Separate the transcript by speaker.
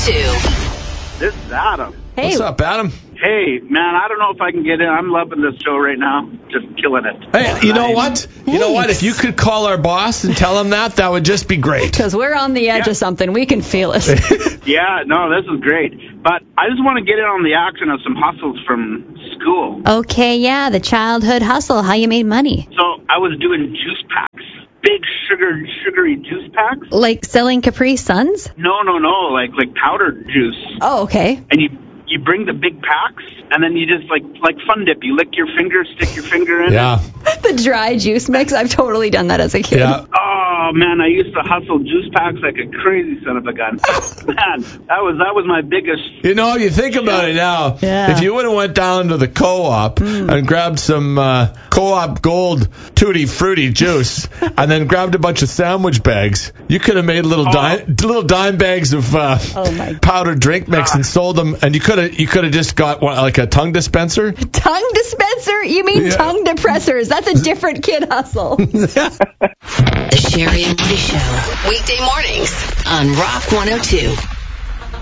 Speaker 1: 102.
Speaker 2: This is Adam.
Speaker 3: Hey.
Speaker 4: What's up, Adam?
Speaker 2: Hey, man, I don't know if I can get in. I'm loving this show right now. Just killing it.
Speaker 4: Hey, you know what? You know what? If you could call our boss and tell him that would just be great.
Speaker 3: Because we're on the edge of something. We can feel it.
Speaker 2: Yeah, no, this is great. But I just want to get in on the action of some hustles from school.
Speaker 3: Okay, yeah, the childhood hustle, how you made money.
Speaker 2: So I was doing juice packs. Big sugary juice packs.
Speaker 3: Like selling Capri Suns?
Speaker 2: No, like powdered juice.
Speaker 3: Oh, okay.
Speaker 2: And you bring the big packs, and then you just, like Fun Dip, you lick your finger, stick your finger in
Speaker 4: Yeah.
Speaker 3: The dry juice mix, I've totally done that as a kid.
Speaker 4: Yeah.
Speaker 2: Oh, man, I used to hustle juice packs like a crazy son of a gun. Man, that was my biggest...
Speaker 4: You know, you think about it now.
Speaker 3: Yeah.
Speaker 4: If you would have went down to the co-op and grabbed some co-op gold Tutti Frutti juice and then grabbed a bunch of sandwich bags, you could have made little dime bags of powdered drink mix and sold them, and you could have just got like a tongue dispenser.
Speaker 3: Tongue dispenser? You mean tongue depressors? That's a different kid hustle.
Speaker 1: The Sherry and Woody Show. Weekday mornings on Rock 102.